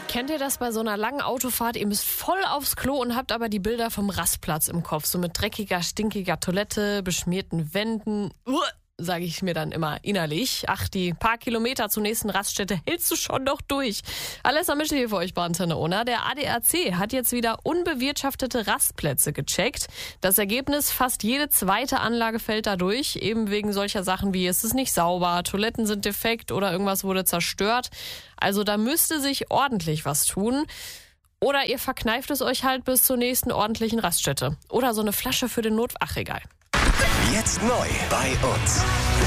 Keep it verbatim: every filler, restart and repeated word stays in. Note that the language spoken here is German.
Kennt ihr das bei so einer langen Autofahrt? Ihr müsst voll aufs Klo und habt aber die Bilder vom Rastplatz im Kopf. So mit dreckiger, stinkiger Toilette, beschmierten Wänden. Uah, sage ich mir dann immer innerlich. Ach, die paar Kilometer zur nächsten Raststätte hältst du schon noch durch. Alessa Mische hier für euch bei Antenne Ona. Der A D A C hat jetzt wieder unbewirtschaftete Rastplätze gecheckt. Das Ergebnis, fast jede zweite Anlage fällt da durch. Eben wegen solcher Sachen wie, es ist nicht sauber, Toiletten sind defekt oder irgendwas wurde zerstört. Also da müsste sich ordentlich was tun. Oder ihr verkneift es euch halt bis zur nächsten ordentlichen Raststätte. Oder so eine Flasche für den Not... Ach, egal. Jetzt neu bei uns.